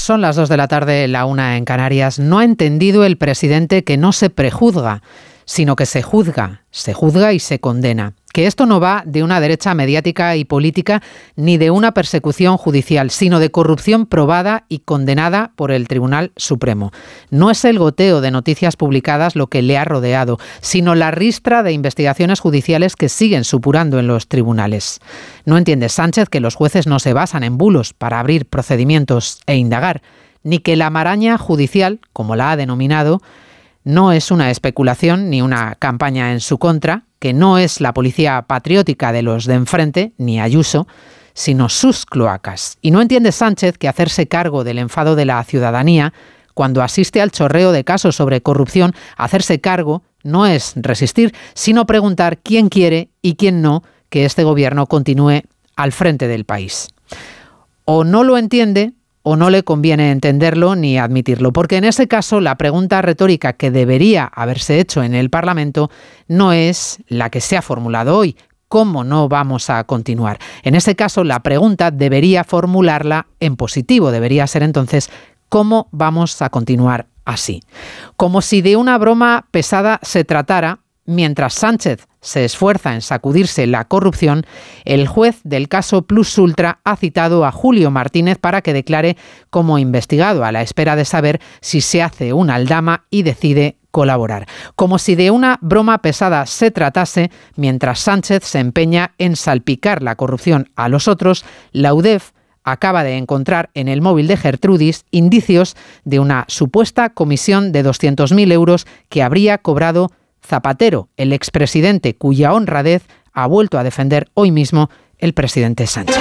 Son las 2 de la tarde, la 1 en Canarias. No ha entendido el presidente que no se prejuzga, sino que se juzga y se condena. Que esto no va de una derecha mediática y política ni de una persecución judicial, sino de corrupción probada y condenada por el Tribunal Supremo. No es el goteo de noticias publicadas lo que le ha rodeado, sino la ristra de investigaciones judiciales que siguen supurando en los tribunales. No entiende Sánchez que los jueces no se basan en bulos para abrir procedimientos e indagar, ni que la maraña judicial, como la ha denominado, no es una especulación ni una campaña en su contra, que no es la policía patriótica de los de enfrente, ni Ayuso, sino sus cloacas. Y no entiende Sánchez que hacerse cargo del enfado de la ciudadanía, cuando asiste al chorreo de casos sobre corrupción, hacerse cargo no es resistir, sino preguntar quién quiere y quién no que este gobierno continúe al frente del país. O no lo entiende, o no le conviene entenderlo ni admitirlo, porque en ese caso la pregunta retórica que debería haberse hecho en el Parlamento no es la que se ha formulado hoy. ¿Cómo no vamos a continuar? En ese caso la pregunta debería formularla en positivo, debería ser entonces ¿cómo vamos a continuar así? Como si de una broma pesada se tratara. Mientras Sánchez se esfuerza en sacudirse la corrupción, el juez del caso Plus Ultra ha citado a Julio Martínez para que declare como investigado, a la espera de saber si se hace una aldama y decide colaborar. Como si de una broma pesada se tratase, mientras Sánchez se empeña en salpicar la corrupción a los otros, la UDEF acaba de encontrar en el móvil de Gertrudis indicios de una supuesta comisión de 200.000 euros que habría cobrado Zapatero, el expresidente cuya honradez ha vuelto a defender hoy mismo el presidente Sánchez.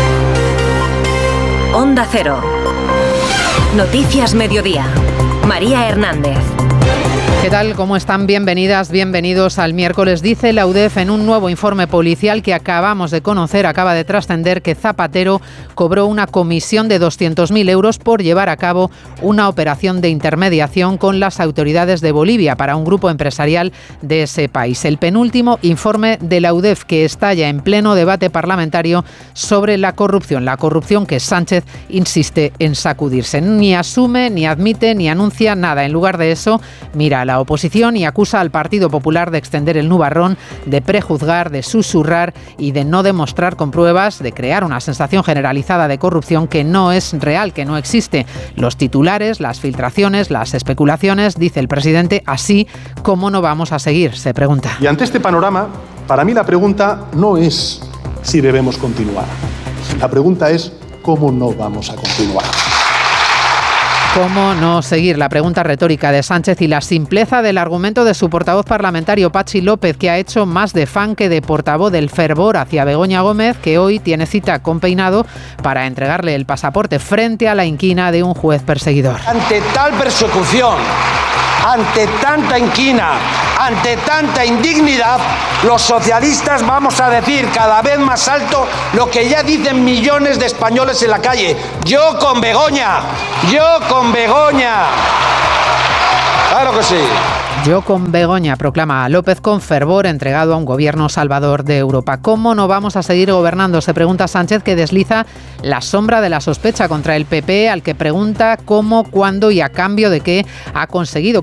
Onda Cero. Noticias Mediodía. María Hernández. ¿Qué tal? ¿Cómo están? Bienvenidas, bienvenidos al miércoles. Dice la UDEF en un nuevo informe policial que acabamos de conocer, acaba de trascender que Zapatero cobró una comisión de 200.000 euros por llevar a cabo una operación de intermediación con las autoridades de Bolivia para un grupo empresarial de ese país. El penúltimo informe de la UDEF que estalla en pleno debate parlamentario sobre la corrupción que Sánchez insiste en sacudirse. Ni asume, ni admite, ni anuncia nada. En lugar de eso, mira a la oposición y acusa al Partido Popular de extender el nubarrón, de prejuzgar, de susurrar y de no demostrar con pruebas, de crear una sensación generalizada de corrupción que no es real, que no existe. Los titulares, las filtraciones, las especulaciones, dice el presidente, así como no vamos a seguir, se pregunta. Y ante este panorama, para mí la pregunta no es si debemos continuar. La pregunta es cómo no vamos a continuar. ¿Cómo no seguir? La pregunta retórica de Sánchez y la simpleza del argumento de su portavoz parlamentario, Patxi López, que ha hecho más de fan que de portavoz del fervor hacia Begoña Gómez, que hoy tiene cita con Peinado para entregarle el pasaporte frente a la inquina de un juez perseguidor. Ante tal persecución, ante tanta inquina, ante tanta indignidad, los socialistas vamos a decir cada vez más alto lo que ya dicen millones de españoles en la calle. Yo con Begoña, yo con Begoña. Claro que sí. Yo con Begoña, proclama López con fervor, entregado a un gobierno salvador de Europa. ¿Cómo no vamos a seguir gobernando?, se pregunta Sánchez, que desliza la sombra de la sospecha contra el PP, al que pregunta cómo, cuándo y a cambio de qué ha conseguido